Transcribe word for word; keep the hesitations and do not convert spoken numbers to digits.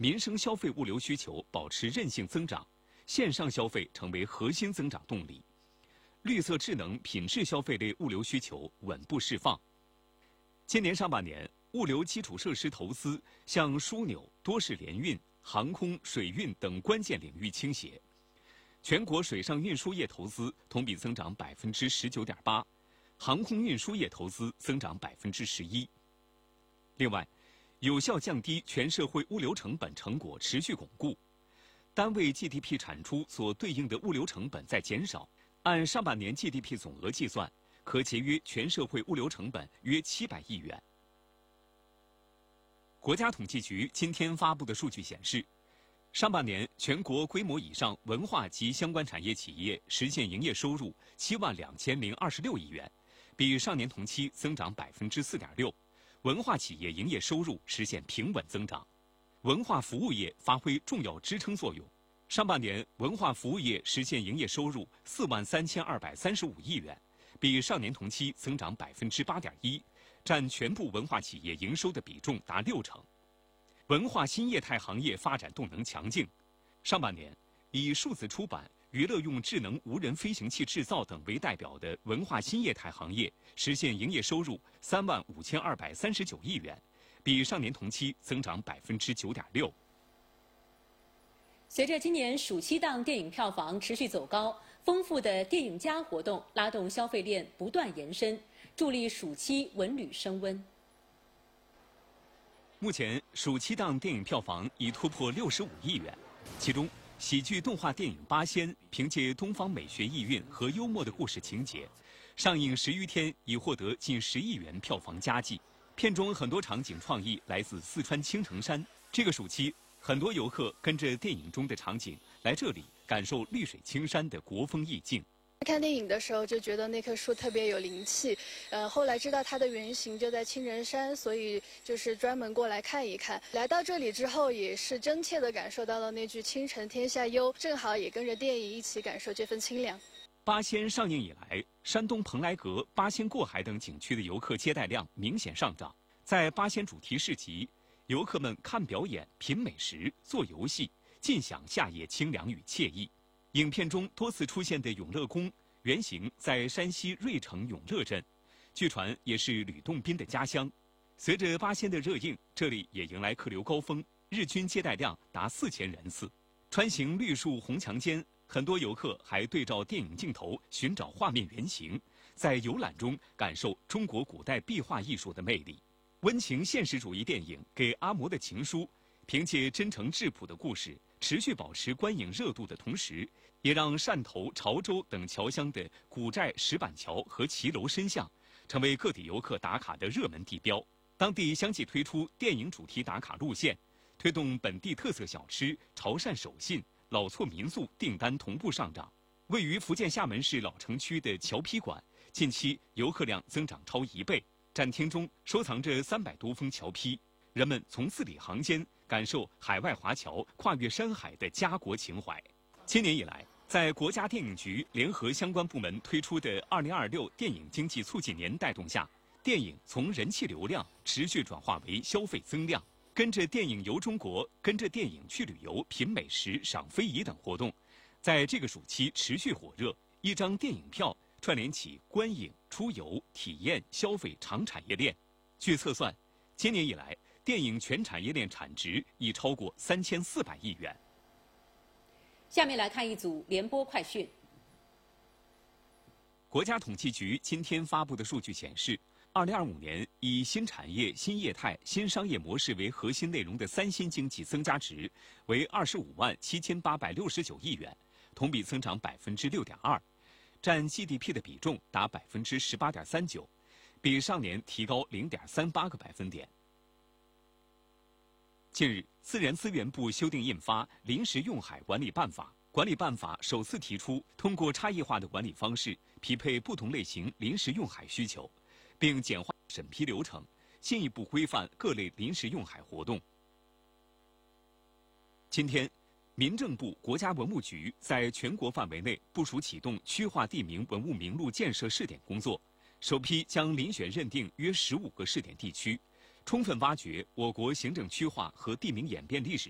民生消费物流需求保持韧性增长，线上消费成为核心增长动力。绿色智能品质消费类物流需求稳步释放。今年上半年，物流基础设施投资向枢纽、多式联运、航空、水运等关键领域倾斜。全国水上运输业投资同比增长百分之十九点八，航空运输业投资增长百分之十一。另外，有效降低全社会物流成本成果持续巩固，单位 G D P 产出所对应的物流成本在减少。按上半年 G D P 总额计算，可节约全社会物流成本约七百亿元。国家统计局今天发布的数据显示，上半年全国规模以上文化及相关产业企业实现营业收入七万两千零二十六亿元，比上年同期增长百分之四点六。文化企业营业收入实现平稳增长，文化服务业发挥重要支撑作用。上半年，文化服务业实现营业收入四万三千二百三十五亿元，比上年同期增长百分之八点一，占全部文化企业营收的比重达六成。文化新业态行业发展动能强劲。上半年，以数字出版、娱乐用智能无人飞行器制造等为代表的文化新业态行业实现营业收入三万五千二百三十九亿元，比上年同期增长百分之九点六。 随着今年暑期档电影票房持续走高，丰富的电影加活动拉动消费链不断延伸，助力暑期文旅升温。 目前，暑期档电影票房已突破六十五亿元，其中喜剧动画电影《八仙》凭借东方美学意蕴和幽默的故事情节，上映十余天已获得近十亿元票房佳绩。片中很多场景创意来自四川青城山。这个暑期，很多游客跟着电影中的场景来这里感受绿水青山的国风意境。 看电影的时候就觉得那棵树特别有灵气，呃，后来知道它的原型就在青城山，所以就是专门过来看一看。来到这里之后，也是真切地感受到了那句“青城天下幽”，正好也跟着电影一起感受这份清凉。 八仙上映以来，山东蓬莱阁、八仙过海等景区的游客接待量明显上涨。在八仙主题市集，游客们看表演、品美食、做游戏，尽享夏夜清凉与惬意。影片中多次出现的永乐宫原型在山西芮城永乐镇，据传也是吕洞宾的家乡。随着八仙的热映，这里也迎来客流高峰，日均接待量达四千人次。穿行绿树红墙间，很多游客还对照电影镜头寻找画面原型，在游览中感受中国古代壁画艺术的魅力。温情现实主义电影《给阿嬷的情书》，凭借真诚质朴的故事，持续保持观影热度的同时，也让汕头、潮州等侨乡的古寨石板桥和骑楼深巷成为各地游客打卡的热门地标。当地相继推出电影主题打卡路线，推动本地特色小吃、潮汕手信、老厝民宿订单同步上涨。位于福建厦门市老城区的侨批馆，近期游客量增长超一倍。展厅中收藏着三百多封侨批，人们从字里行间感受海外华侨跨越山海的家国情怀。今年以来，在国家电影局联合相关部门推出的二零二六电影经济促进年带动下，电影从人气流量持续转化为消费增量。跟着电影游中国、跟着电影去旅游、品美食、赏非遗等活动，在这个暑期持续火热。一张电影票串联起观影、出游、体验、消费长产业链。据测算，今年以来，电影全产业链产值已超过三千四百亿元。 下面来看一组联播快讯。 国家统计局今天发布的数据显示，二零二五年以新产业、新业态、新商业模式为核心内容的三新经济增加值为二十五万七千八百六十九亿元，同比增长百分之六点二，占 G D P 的比重达百分之十八点三九，比上年提高零点三八个百分点。近日，自然资源部修订印发《临时用海管理办法》，管理办法首次提出通过差异化的管理方式，匹配不同类型临时用海需求，并简化审批流程，进一步规范各类临时用海活动。今天，民政部、国家文物局在全国范围内部署启动区划地名文物名录建设试点工作，首批将遴选认定约十五个试点地区，充分挖掘我国行政区划和地名演变历史